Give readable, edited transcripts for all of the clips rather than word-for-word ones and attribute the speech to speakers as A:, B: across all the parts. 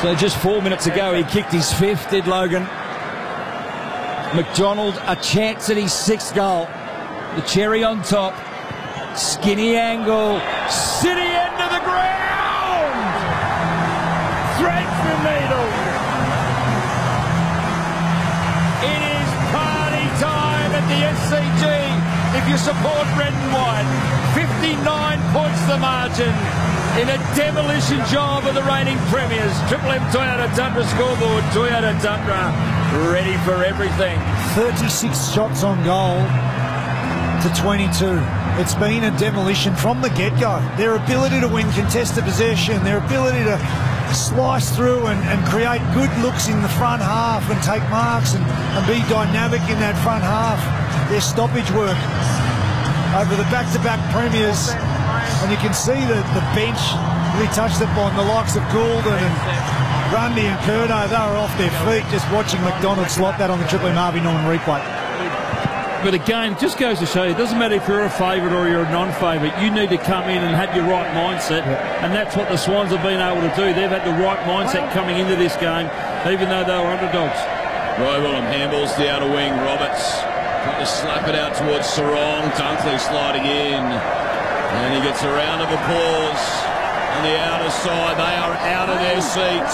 A: So just 4 minutes ago, he kicked his fifth, did Logan. McDonald, a chance at his sixth goal. The cherry on top. Skinny angle. City end of the ground! Threads the needle. It is party time at the SCG. If you support red and white, 59 points the margin in a demolition job of the reigning premiers. Triple M Toyota Tundra scoreboard. Toyota Tundra, ready for everything.
B: 36 shots on goal to 22. It's been a demolition from the get-go. Their ability to win contested possession, their ability to slice through and create good looks in the front half and take marks and be dynamic in that front half. Their stoppage work over the back-to-back premiers, and you can see the bench really touched upon the likes of Goulden and Grundy and Curnow. They were off their feet just watching McDonald slot that on the Triple M Harvey Norman replay.
C: But again, it just goes to show you, it doesn't matter if you're a favourite or you're a non-favourite, you need to come in and have your right mindset, and that's what the Swans have been able to do. They've had the right mindset coming into this game, even though they were underdogs.
D: Rowell handballs down a wing. Roberts trying to slap it out towards Sarong. Dunkley sliding in, and he gets a round of applause on the outer side. They are out of their seats.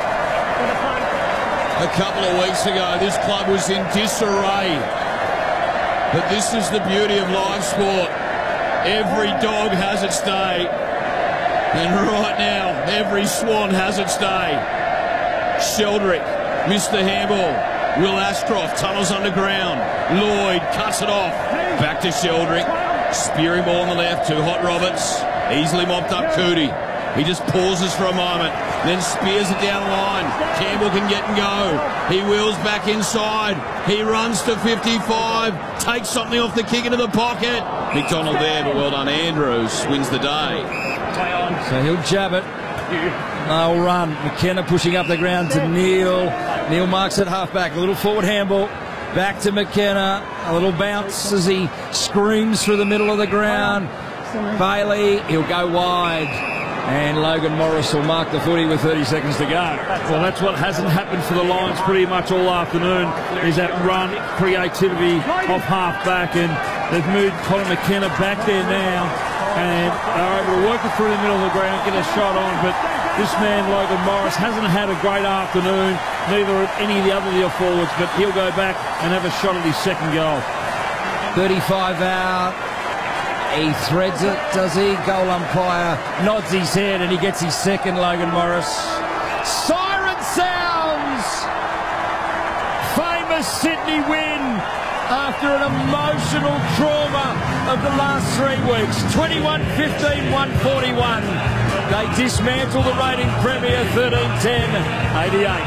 D: A couple of weeks ago, this club was in disarray. But this is the beauty of live sport. Every dog has its day. And right now, every Swan has its day. Sheldrick missed the handball. Will Ashcroft tunnels underground. Lloyd cuts it off. Back to Sheldrick. Spearing ball on the left to Hot Roberts. Easily mopped up Cootie. He just pauses for a moment, then spears it down the line. Campbell can get and go. He wheels back inside. He runs to 55, takes something off the kick into the pocket. McDonald there, but well done. Andrews wins the day.
A: So he'll jab it. They'll run. McKenna pushing up the ground to Neil. Neil marks at half-back. A little forward handball. Back to McKenna. A little bounce as he screams through the middle of the ground. Bailey, he'll go wide. And Logan Morris will mark the footy with 30 seconds to go.
C: Well, that's what hasn't happened for the Lions pretty much all afternoon, is that run, creativity off half-back, and they've moved Colin McKenna back there now, and they're able to work it through the middle of the ground, get a shot on, but this man, Logan Morris, hasn't had a great afternoon, neither any of the other forwards, but he'll go back and have a shot at his second goal.
A: 35 out. He threads it, does he? Goal umpire nods his head and he gets his second, Logan Morris. Siren sounds! Famous Sydney win after an emotional trauma of the last 3 weeks. 21-15, 141. They dismantle the reigning premier, 13-10, 88.